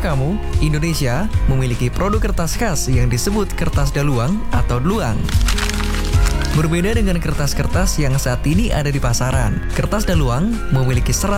kamu, Indonesia memiliki produk kertas khas yang disebut kertas daluang atau dluang. Berbeda dengan kertas-kertas yang saat ini ada di pasaran, kertas daluang memiliki serat